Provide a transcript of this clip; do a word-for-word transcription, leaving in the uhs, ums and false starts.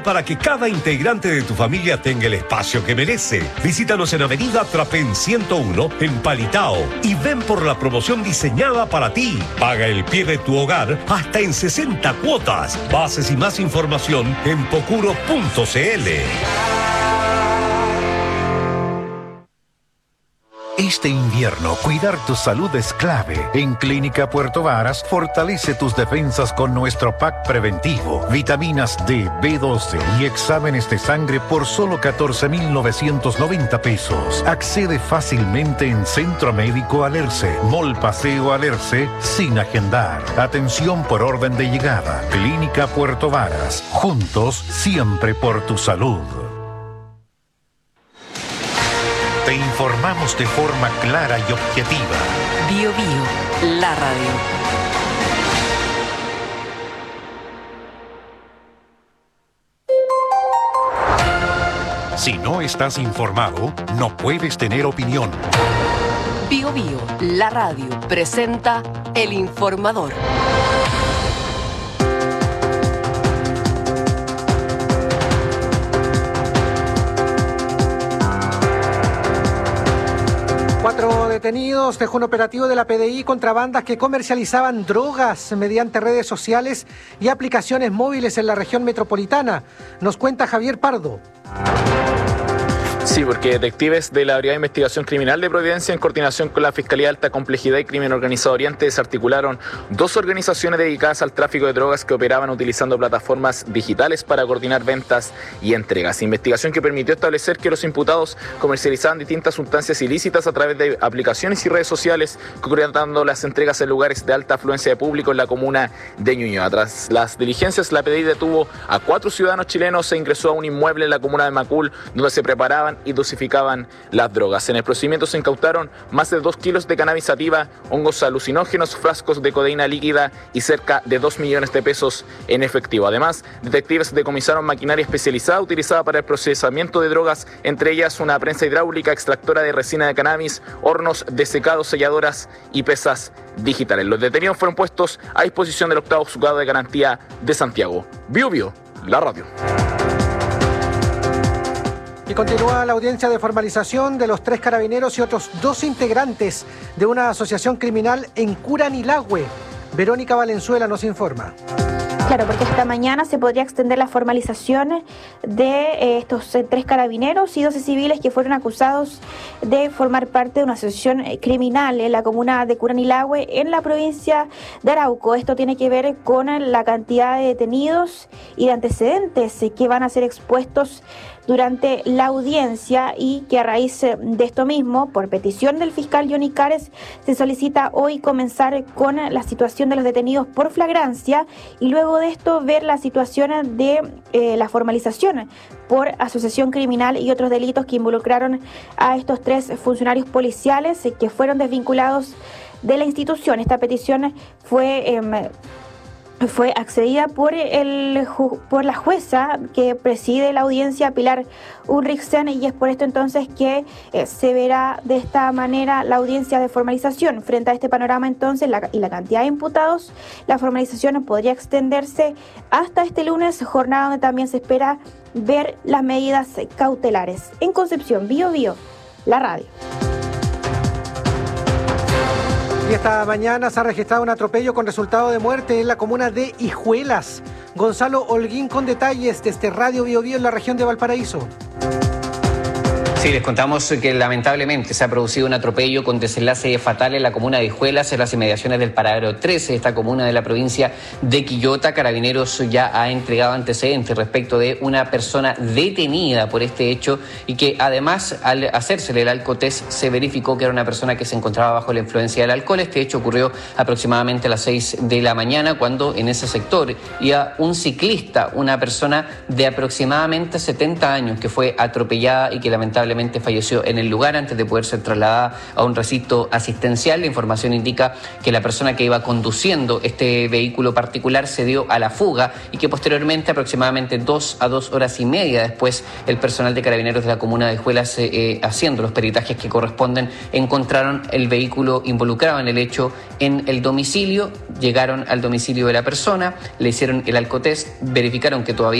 Para que cada integrante de tu familia tenga el espacio que merece. Visítanos en Avenida Trapén ciento uno en Palitao y ven por la promoción diseñada para ti. Paga el pie de tu hogar hasta en sesenta cuotas. Bases y más información en pocuro punto cl. Este invierno, cuidar tu salud es clave. En Clínica Puerto Varas, fortalece tus defensas con nuestro pack preventivo, vitaminas D, B doce y exámenes de sangre por solo catorce mil novecientos noventa pesos. Accede fácilmente en Centro Médico Alerce, Mall Paseo Alerce, sin agendar. Atención por orden de llegada. Clínica Puerto Varas. Juntos, siempre por tu salud. Te informamos de forma clara y objetiva. Bio Bio, la radio. Si no estás informado, no puedes tener opinión. Bio Bio, la radio, presenta El Informador. Cuatro detenidos dejó un operativo de la P D I contra bandas que comercializaban drogas mediante redes sociales y aplicaciones móviles en la región metropolitana. Nos cuenta Javier Pardo. Sí, porque detectives de la Brigada de Investigación Criminal de Providencia, en coordinación con la Fiscalía de Alta Complejidad y Crimen Organizado Oriente, desarticularon dos organizaciones dedicadas al tráfico de drogas que operaban utilizando plataformas digitales para coordinar ventas y entregas. Investigación que permitió establecer que los imputados comercializaban distintas sustancias ilícitas a través de aplicaciones y redes sociales, concretando las entregas en lugares de alta afluencia de público en la comuna de Ñuñoa. Tras las diligencias, la P D I detuvo a cuatro ciudadanos chilenos e ingresó a un inmueble en la comuna de Macul, donde se preparaban y dosificaban las drogas. En el procedimiento se incautaron más de dos kilos de cannabis sativa, hongos alucinógenos, frascos de codeína líquida y cerca de dos millones de pesos en efectivo. Además, detectives decomisaron maquinaria especializada utilizada para el procesamiento de drogas, entre ellas una prensa hidráulica, extractora de resina de cannabis, hornos de secado, selladoras y pesas digitales. Los detenidos fueron puestos a disposición del octavo juzgado de garantía de Santiago. Bio Bio, la radio. Y continúa la audiencia de formalización de los tres carabineros y otros dos integrantes de una asociación criminal en Curanilahue. Verónica Valenzuela nos informa. Claro, porque esta mañana se podría extender la formalización de eh, estos eh, tres carabineros y doce civiles que fueron acusados de formar parte de una asociación criminal en la comuna de Curanilahue, en la provincia de Arauco. Esto tiene que ver con la cantidad de detenidos y de antecedentes eh, que van a ser expuestos durante la audiencia, y que a raíz de esto mismo, por petición del fiscal Johnny Cares, se solicita hoy comenzar con la situación de los detenidos por flagrancia y luego de esto ver la situación de eh, la formalización por asociación criminal y otros delitos que involucraron a estos tres funcionarios policiales eh, que fueron desvinculados de la institución. Esta petición fue eh, fue accedida por el por la jueza que preside la audiencia, Pilar Ulrichsen, y es por esto entonces que eh, se verá de esta manera la audiencia de formalización. Frente a este panorama entonces la, y la cantidad de imputados, la formalización podría extenderse hasta este lunes, jornada donde también se espera ver las medidas cautelares. En Concepción, Bio Bio, la radio. Y esta mañana se ha registrado un atropello con resultado de muerte en la comuna de Hijuelas. Gonzalo Holguín con detalles desde Radio Bio Bio en la región de Valparaíso. Sí, les contamos que lamentablemente se ha producido un atropello con desenlace fatal en la comuna de Hijuelas, en las inmediaciones del paradero trece, esta comuna de la provincia de Quillota. Carabineros ya ha entregado antecedentes respecto de una persona detenida por este hecho y que además, al hacérsele el alcotest, se verificó que era una persona que se encontraba bajo la influencia del alcohol. Este hecho ocurrió aproximadamente a las seis de la mañana, cuando en ese sector iba un ciclista, una persona de aproximadamente setenta años, que fue atropellada y que lamentablemente falleció en el lugar antes de poder ser trasladada a un recinto asistencial. La información indica que la persona que iba conduciendo este vehículo particular se dio a la fuga y que posteriormente, aproximadamente dos a dos horas y media después, el personal de Carabineros de la comuna de Hijuelas, eh, haciendo los peritajes que corresponden, encontraron el vehículo involucrado en el hecho en el domicilio. Llegaron al domicilio de la persona, le hicieron el alcotest, verificaron que todavía